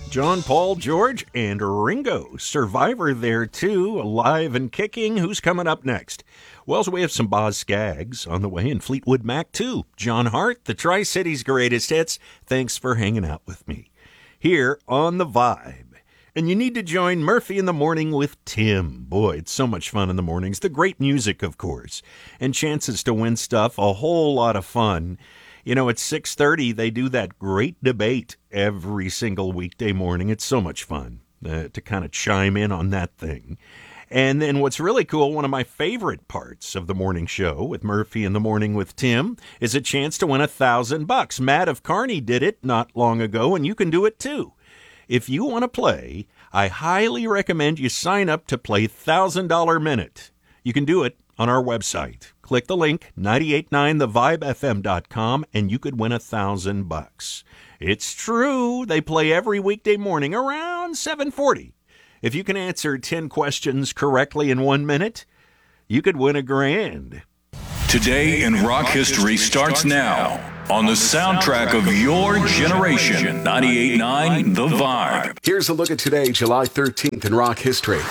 John, Paul, George, and Ringo. Survivor there, too, alive and kicking. Who's coming up next? Well, so we have some Boz Scaggs on the way, and Fleetwood Mac, too. John Hart, the Tri-City's greatest hits. Thanks for hanging out with me here on The Vibe. And you need to join Murphy in the Morning with Tim. Boy, it's so much fun in the mornings. The great music, of course, and chances to win stuff. A whole lot of fun. You know, at 6:30, they do that great debate every single weekday morning. It's so much fun to kind of chime in on that thing. And then what's really cool, one of my favorite parts of the morning show with Murphy in the Morning with Tim is a chance to win $1,000. Matt of Kearney did it not long ago, and you can do it too. If you want to play, I highly recommend you sign up to play $1,000 Minute. You can do it on our website. Click the link, 989thevibefm.com, and you could win $1,000. It's true. They play every weekday morning around 7:40. If you can answer 10 questions correctly in 1 minute, you could win $1,000. Today in Rock History starts now on the soundtrack of your generation, 98.9 The Vibe. Here's a look at today, July 13th in rock history.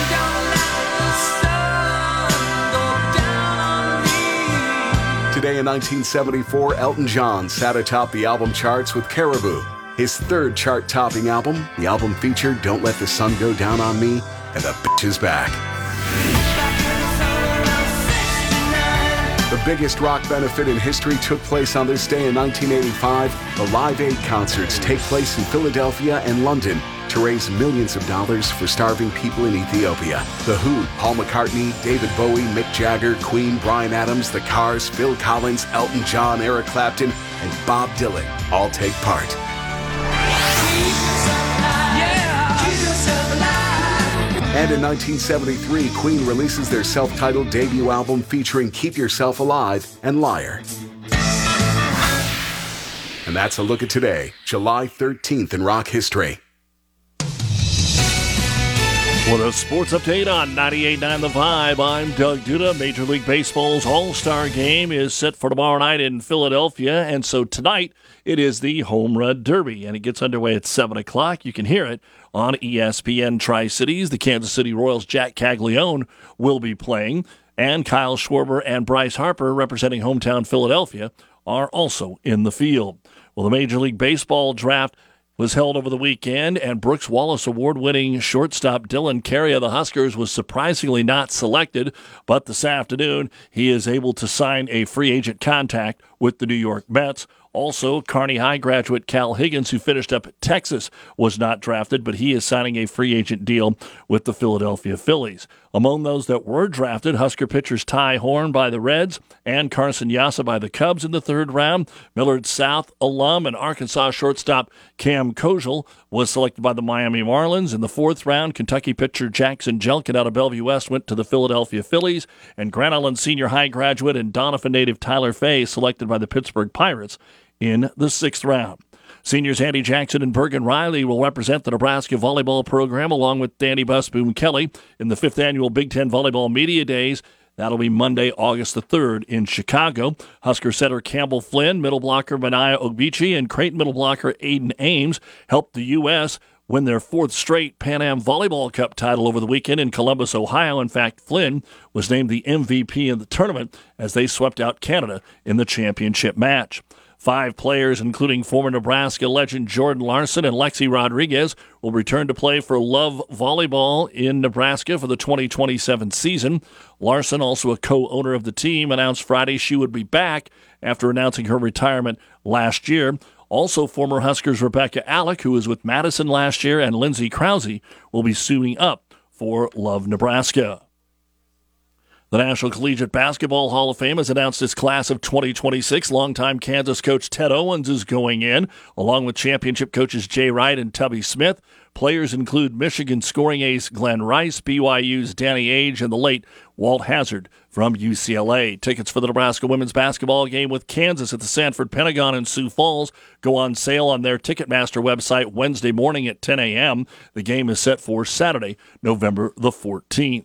Today in 1974, Elton John sat atop the album charts with Caribou. His third chart-topping album, the album featured Don't Let the Sun Go Down on Me and The Bitch Is Back. The biggest rock benefit in history took place on this day in 1985. The Live Aid concerts take place in Philadelphia and London to raise millions of dollars for starving people in Ethiopia. The Who, Paul McCartney, David Bowie, Mick Jagger, Queen, Bryan Adams, The Cars, Phil Collins, Elton John, Eric Clapton, and Bob Dylan all take part. And in 1973, Queen releases their self-titled debut album featuring Keep Yourself Alive and Liar. And that's a look at today, July 13th in rock history. With a sports update on 98.9 The Vibe, I'm Doug Duda. Major League Baseball's All-Star Game is set for tomorrow night in Philadelphia, and so tonight it is the Home Run Derby, and it gets underway at 7 o'clock. You can hear it on ESPN Tri-Cities. The Kansas City Royals' Jack Caglione will be playing, and Kyle Schwarber and Bryce Harper, representing hometown Philadelphia, are also in the field. Well, the Major League Baseball draft was held over the weekend, and Brooks Wallace Award-winning shortstop Dylan Carey of the Huskers was surprisingly not selected, but this afternoon he is able to sign a free agent contract with the New York Mets. Also, Kearney High graduate Cal Higgins, who finished up at Texas, was not drafted, but he is signing a free agent deal with the Philadelphia Phillies. Among those that were drafted, Husker pitchers Ty Horn by the Reds and Carson Yassa by the Cubs in the third round. Millard South alum and Arkansas shortstop Cam Kozel was selected by the Miami Marlins. In the fourth round, Kentucky pitcher Jackson Jelkin out of Bellevue West went to the Philadelphia Phillies, and Grand Island senior high graduate and Donovan native Tyler Fay selected by the Pittsburgh Pirates in the sixth round. Seniors Andy Jackson and Bergen Riley will represent the Nebraska volleyball program along with Danny Busboom Kelly in the 5th annual Big Ten Volleyball Media Days. That'll be Monday, August the 3rd in Chicago. Husker setter Campbell Flynn, middle blocker Mania Ogbechi, and Creighton middle blocker Aiden Ames helped the U.S. win their 4th straight Pan Am Volleyball Cup title over the weekend in Columbus, Ohio. In fact, Flynn was named the MVP of the tournament as they swept out Canada in the championship match. 5 players, including former Nebraska legend Jordan Larson and Lexi Rodriguez, will return to play for Love Volleyball in Nebraska for the 2027 season. Larson, also a co-owner of the team, announced Friday she would be back after announcing her retirement last year. Also, former Huskers Rebecca Alec, who was with Madison last year, and Lindsey Krause will be suiting up for Love Nebraska. The National Collegiate Basketball Hall of Fame has announced its class of 2026. Longtime Kansas coach Ted Owens is going in, along with championship coaches Jay Wright and Tubby Smith. Players include Michigan scoring ace Glenn Rice, BYU's Danny Age, and the late Walt Hazzard from UCLA. Tickets for the Nebraska women's basketball game with Kansas at the Sanford Pentagon in Sioux Falls go on sale on their Ticketmaster website Wednesday morning at 10 a.m. The game is set for Saturday, November the 14th.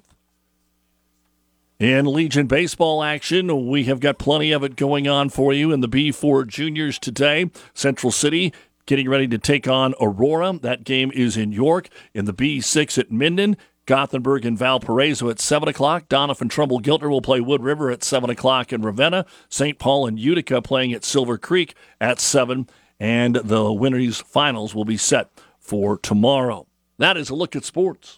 In Legion baseball action, we have got plenty of it going on for you in the B4 Juniors today. Central City getting ready to take on Aurora. That game is in York in the B6 at Minden. Gothenburg and Valparaiso at 7 o'clock. Doniphan Trumbull-Giltner will play Wood River at 7 o'clock in Ravenna. St. Paul and Utica playing at Silver Creek at 7. And the winners' finals will be set for tomorrow. That is a look at sports.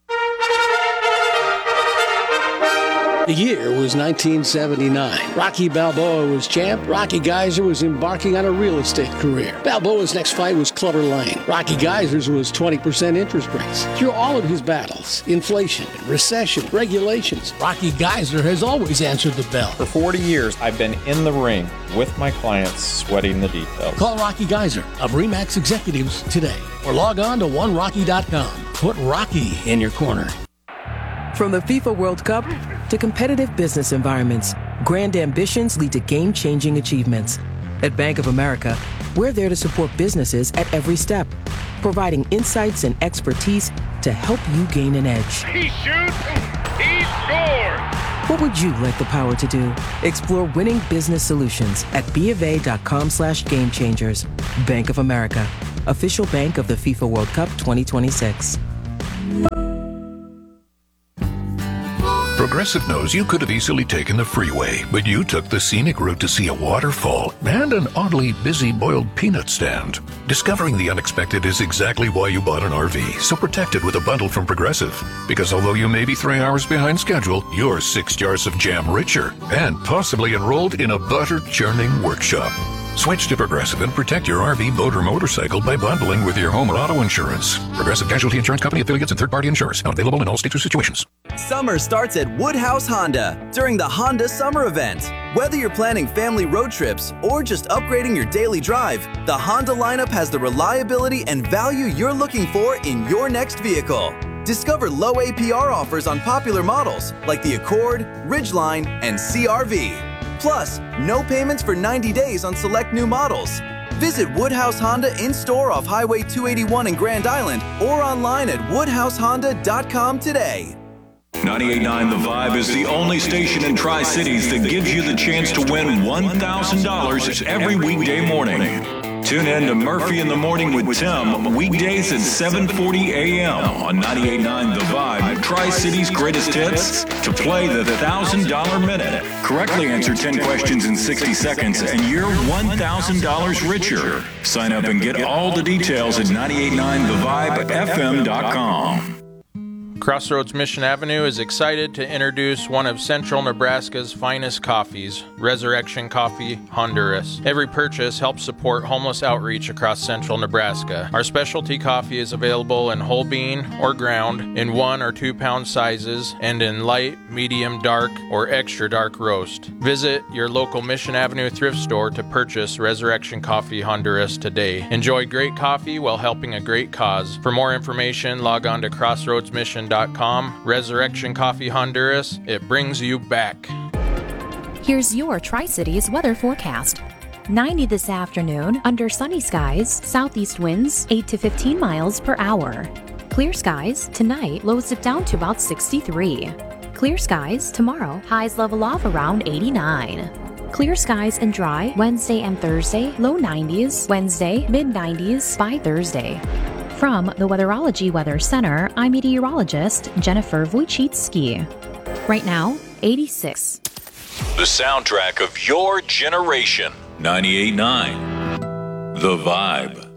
The year was 1979. Rocky Balboa was champ. Rocky Geyser was embarking on a real estate career. Balboa's next fight was Clubber Lang. Rocky Geyser's was 20% interest rates. Through all of his battles, inflation, recession, regulations, Rocky Geyser has always answered the bell. For 40 years, I've been in the ring with my clients, sweating the details. Call Rocky Geyser of RE/MAX Executives today or log on to onerocky.com. Put Rocky in your corner. From the FIFA World Cup to competitive business environments, grand ambitions lead to game-changing achievements. At Bank of America, we're there to support businesses at every step, providing insights and expertise to help you gain an edge. He shoots, he scores! What would you like the power to do? Explore winning business solutions at BofA.com/gamechangers. Bank of America, official bank of the FIFA World Cup 2026. Progressive knows you could have easily taken the freeway, but you took the scenic route to see a waterfall and an oddly busy boiled peanut stand. Discovering the unexpected is exactly why you bought an RV, so protect it with a bundle from Progressive. Because although you may be 3 hours behind schedule, you're 6 jars of jam richer and possibly enrolled in a butter-churning workshop. Switch to Progressive and protect your RV, boat, or motorcycle by bundling with your home or auto insurance. Progressive Casualty Insurance Company, affiliates, and third-party insurers. Not available in all states or situations. Summer starts at Woodhouse Honda during the Honda Summer Event. Whether you're planning family road trips or just upgrading your daily drive, the Honda lineup has the reliability and value you're looking for in your next vehicle. Discover low APR offers on popular models like the Accord, Ridgeline, and CR-V. Plus, no payments for 90 days on select new models. Visit Woodhouse Honda in-store off Highway 281 in Grand Island or online at woodhousehonda.com today. 98.9 The Vibe is the only station in Tri-Cities that gives you the chance to win $1,000 every weekday morning. Tune in to Murphy in the Morning with Tim, weekdays at 7:40 a.m. on 98.9 The Vibe, Tri-Cities' greatest hits, to play the $1,000 minute. Correctly answer 10 questions in 60 seconds and you're $1,000 richer. Sign up and get all the details at 989thevibefm.com. Crossroads Mission Avenue is excited to introduce one of Central Nebraska's finest coffees, Resurrection Coffee Honduras. Every purchase helps support homeless outreach across Central Nebraska. Our specialty coffee is available in whole bean or ground, in 1 or 2 pound sizes, and in light, medium, dark, or extra dark roast. Visit your local Mission Avenue thrift store to purchase Resurrection Coffee Honduras today. Enjoy great coffee while helping a great cause. For more information, log on to crossroadsmission.com. Resurrection Coffee Honduras, it brings you back. Here's your Tri-Cities weather forecast. 90 this afternoon, under sunny skies, southeast winds 8 to 15 miles per hour. Clear skies tonight, lows dip down to about 63. Clear skies tomorrow, highs level off around 89. Clear skies and dry Wednesday and Thursday, low 90s, Wednesday, mid 90s by Thursday. From the Weatherology Weather Center, I'm meteorologist Jennifer Wojcicki. Right now, 86. The soundtrack of your generation. 98.9 The Vibe.